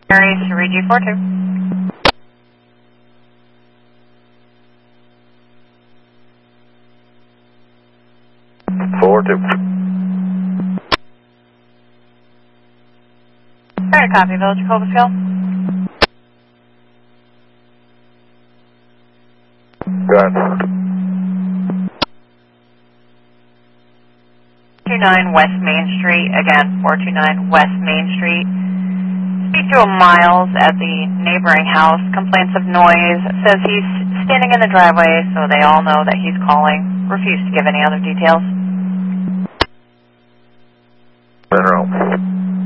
Aries 3G42. 4-2. Alright, copy, Village of Cobblestone. Go ahead. 429 West Main Street, again, 429 West Main Street. Speak to a Miles at the neighboring house, complaints of noise, says he's standing in the driveway so they all know that he's calling. Refuse to give any other details. General.